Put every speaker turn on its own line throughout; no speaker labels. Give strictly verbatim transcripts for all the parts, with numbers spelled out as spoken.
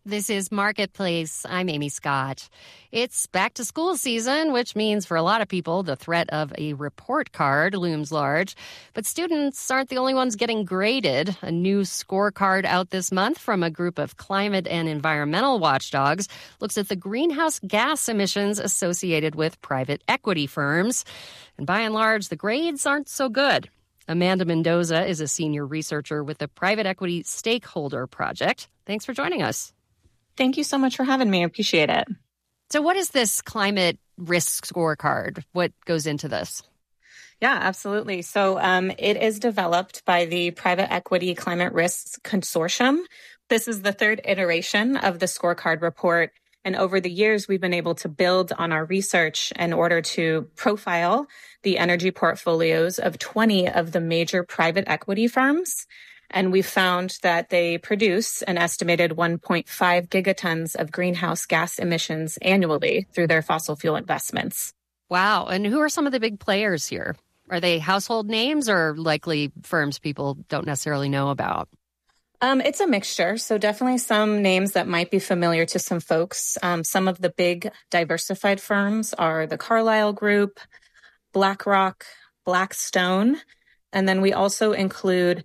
This is Marketplace. I'm Amy Scott. It's back to school season, which means for a lot of people, the threat of a report card looms large. But students aren't the only ones getting graded. A new scorecard out this month from a group of climate and environmental watchdogs looks at the greenhouse gas emissions associated with private equity firms. And by and large, the grades aren't so good. Amanda Mendoza is a senior researcher with the Private Equity Stakeholder Project. Thanks for joining us.
Thank you so much for having me. I appreciate it.
So what is this climate risk scorecard? What goes into this?
Yeah, absolutely. So um, it is developed by the Private Equity Climate Risks Consortium. This is the third iteration of the scorecard report. And over the years, we've been able to build on our research in order to profile the energy portfolios of twenty of the major private equity firms. And we found that they produce an estimated one point five gigatons of greenhouse gas emissions annually through their fossil fuel investments.
Wow. And who are some of the big players here? Are they household names or likely firms people don't necessarily know about?
Um, it's a mixture. So definitely some names that might be familiar to some folks. Um, some of the big diversified firms are the Carlyle Group, BlackRock, Blackstone. And then we also include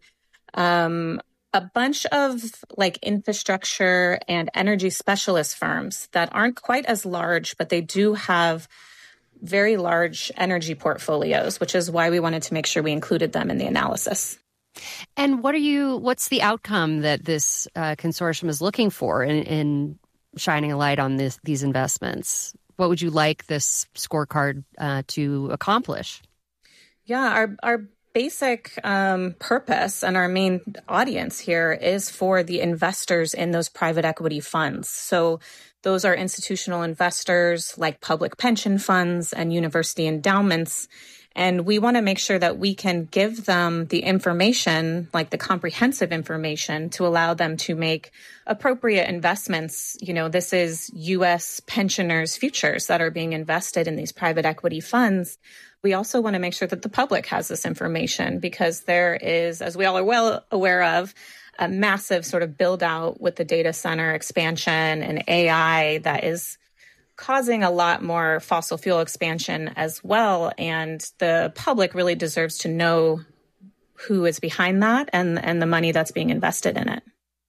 Um, a bunch of like infrastructure and energy specialist firms that aren't quite as large, but they do have very large energy portfolios, which is why we wanted to make sure we included them in the analysis.
And what are you, what's the outcome that this uh, consortium is looking for in, in shining a light on this, these investments? What would you like this scorecard uh, to accomplish?
Yeah, our, our basic um, purpose and our main audience here is for the investors in those private equity funds. So those are institutional investors like public pension funds and university endowments. And we want to make sure that we can give them the information, like the comprehensive information, to allow them to make appropriate investments. You know, this is U S pensioners' futures that are being invested in these private equity funds. We also want to make sure that the public has this information because there is, as we all are well aware of, a massive sort of build out with the data center expansion and A I that is causing a lot more fossil fuel expansion as well. And the public really deserves to know who is behind that and, and the money that's being invested in it.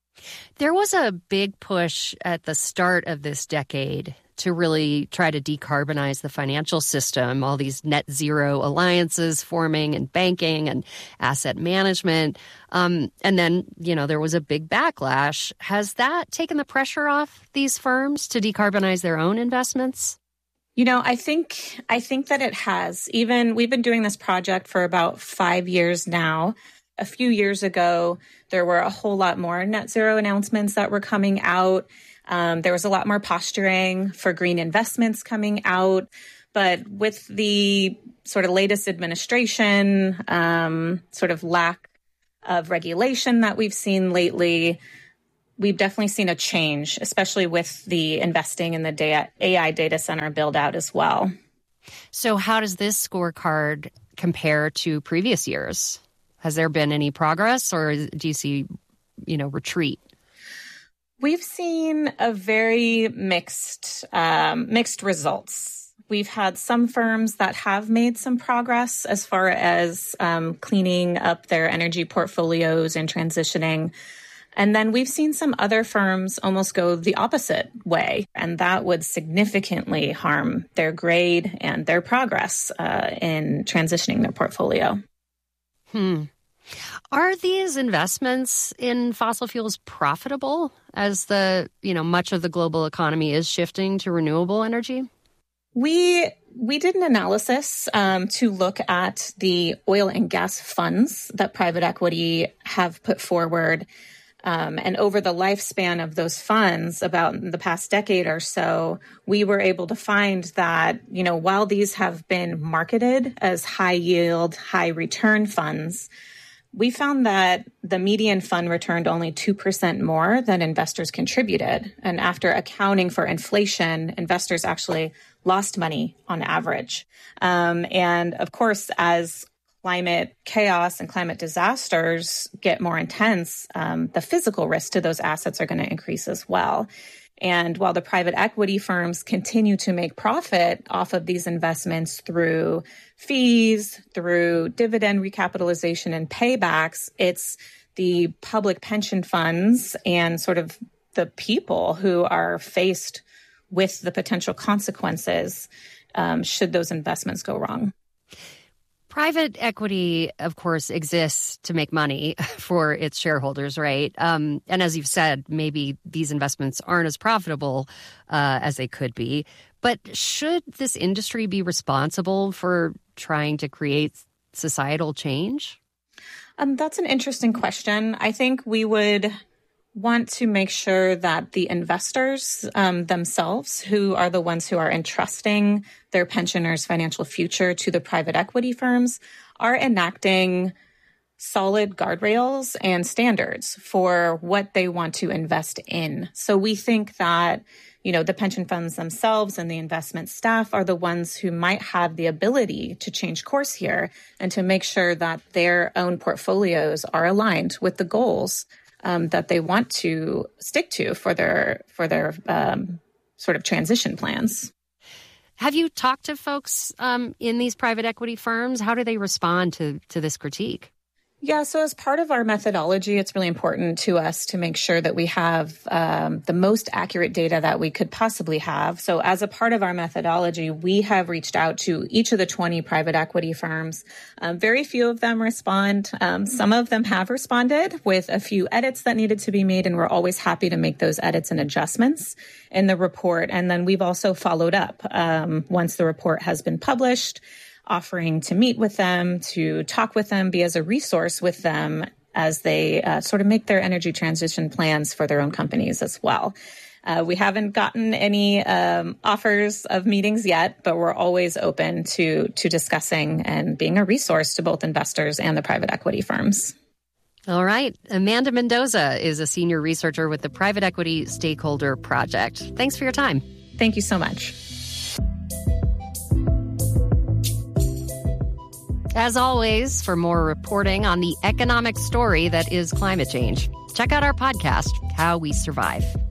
There was a big push at the start of this decade to really try to decarbonize the financial system, all these net zero alliances forming in banking and asset management. Um, and then, you know, there was a big backlash. Has that taken the pressure off these firms to decarbonize their own investments?
You know, I think I think that it has. Even we've been doing this project for about five years now. A few years ago, there were a whole lot more net zero announcements that were coming out. Um, there was a lot more posturing for green investments coming out. But with the sort of latest administration, um, sort of lack of regulation that we've seen lately, we've definitely seen a change, especially with the investing in the A I data center build out as well.
So how does this scorecard compare to previous years? Has there been any progress or do you see, you know, retreat?
We've seen a very mixed, um, mixed results. We've had some firms that have made some progress as far as um, cleaning up their energy portfolios and transitioning. And then we've seen some other firms almost go the opposite way, and that would significantly harm their grade and their progress uh, in transitioning their portfolio.
Hmm. Are these investments in fossil fuels profitable as the, you know, much of the global economy is shifting to renewable energy?
We we did an analysis um, to look at the oil and gas funds that private equity have put forward. Um, and over the lifespan of those funds, about in the past decade or so, we were able to find that, you know, while these have been marketed as high yield, high return funds, we found that the median fund returned only two percent more than investors contributed. And after accounting for inflation, investors actually lost money on average. Um, and of course, as climate chaos and climate disasters get more intense, um, the physical risk to those assets are going to increase as well. And while the private equity firms continue to make profit off of these investments through fees, through dividend recapitalization and paybacks, it's the public pension funds and sort of the people who are faced with the potential consequences um, should those investments go wrong.
Private equity, of course, exists to make money for its shareholders, right? Um, and as you've said, maybe these investments aren't as profitable uh, as they could be. But should this industry be responsible for trying to create societal change?
Um, that's an interesting question. I think we would want to make sure that the investors um, themselves, who are the ones who are entrusting their pensioners' financial future to the private equity firms, are enacting solid guardrails and standards for what they want to invest in. So we think that, you know, the pension funds themselves and the investment staff are the ones who might have the ability to change course here and to make sure that their own portfolios are aligned with the goals Um, that they want to stick to for their for their um, sort of transition plans.
Have you talked to folks um, in these private equity firms? How do they respond to to this critique?
Yeah, so as part of our methodology, it's really important to us to make sure that we have um, the most accurate data that we could possibly have. So as a part of our methodology, we have reached out to each of the twenty private equity firms. Um, very few of them respond. Um, some of them have responded with a few edits that needed to be made, and we're always happy to make those edits and adjustments in the report. And then we've also followed up um, once the report has been published, offering to meet with them, to talk with them, be as a resource with them as they uh, sort of make their energy transition plans for their own companies as well. Uh, we haven't gotten any um, offers of meetings yet, but we're always open to to discussing and being a resource to both investors and the private equity firms.
All right. Amanda Mendoza is a senior researcher with the Private Equity Stakeholder Project. Thanks for your time.
Thank you so much.
As always, for more reporting on the economic story that is climate change, check out our podcast, How We Survive.